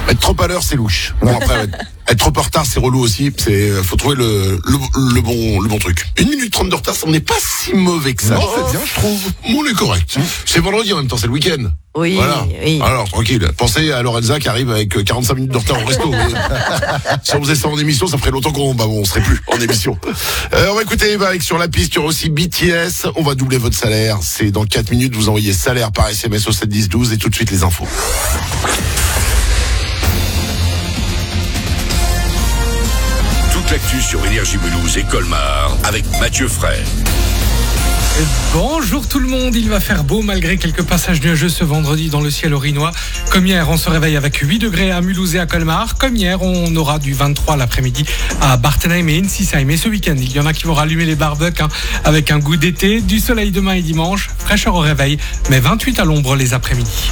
Être trop à l'heure, c'est louche. Bon, après, être trop en retard, c'est relou aussi. Faut trouver le bon truc. 1 minute 30 de retard, ça n'est pas si mauvais que ça. Non, c'est bien, je trouve. On est correct. C'est vendredi en même temps, c'est le week-end. Oui, voilà. oui. Alors, tranquille. Pensez à Lorenza qui arrive avec 45 minutes de retard au resto. Mais, si on faisait ça en émission, ça ferait longtemps on serait plus en émission. On va écouter Eva avec Sur la piste. Il y aura aussi BTS. On va doubler votre salaire. C'est dans 4 minutes. Vous envoyez salaire par SMS au 7 10 12 et tout de suite les infos. Toute l'actu sur Énergie Mulhouse et Colmar avec Mathieu Fray. Bonjour tout le monde, il va faire beau malgré quelques passages nuageux ce vendredi dans le ciel orinois. Comme hier, on se réveille avec 8 degrés à Mulhouse et à Colmar. Comme hier, on aura du 23 l'après-midi à Bartenheim et Ensisheim. Et ce week-end, il y en a qui vont rallumer les barbecues avec un goût d'été, du soleil demain et dimanche, fraîcheur au réveil, mais 28 à l'ombre les après-midi.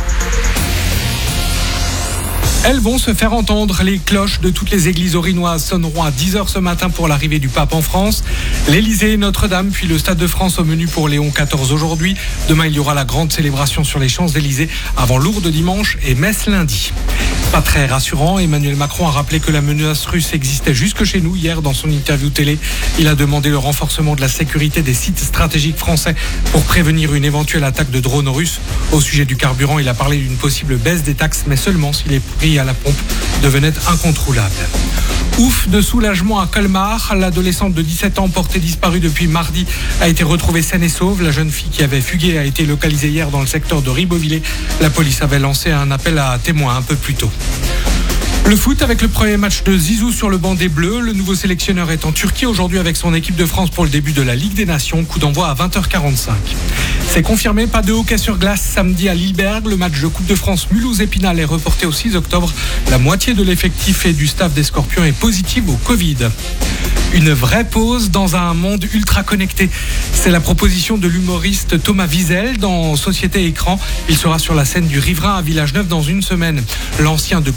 Elles vont se faire entendre. Les cloches de toutes les églises orinoises sonneront à 10h ce matin pour l'arrivée du pape en France. L'Élysée, Notre-Dame, puis le Stade de France au menu pour Léon XIV aujourd'hui. Demain, il y aura la grande célébration sur les Champs-Élysées avant Lourdes dimanche et Metz lundi. Pas très rassurant, Emmanuel Macron a rappelé que la menace russe existait jusque chez nous. Hier, dans son interview télé, il a demandé le renforcement de la sécurité des sites stratégiques français pour prévenir une éventuelle attaque de drones russes. Au sujet du carburant, il a parlé d'une possible baisse des taxes, mais seulement si les prix à la pompe devenaient incontrôlables. Ouf de soulagement à Colmar. L'adolescente de 17 ans portée disparue depuis mardi a été retrouvée saine et sauve. La jeune fille qui avait fugué a été localisée hier dans le secteur de Ribeauvillé. La police avait lancé un appel à témoins un peu plus tôt. Le foot avec le premier match de Zizou sur le banc des Bleus. Le nouveau sélectionneur est en Turquie aujourd'hui avec son équipe de France pour le début de la Ligue des Nations. Coup d'envoi à 20h45. C'est confirmé, pas de hockey sur glace samedi à Lilleberg. Le match de Coupe de France Mulhouse-Épinal est reporté au 6 octobre. La moitié de l'effectif et du staff des Scorpions est positive au Covid. Une vraie pause dans un monde ultra connecté. C'est la proposition de l'humoriste Thomas Wiesel dans Société Écran. Il sera sur la scène du Riverain à Village-Neuf dans une semaine. L'ancien de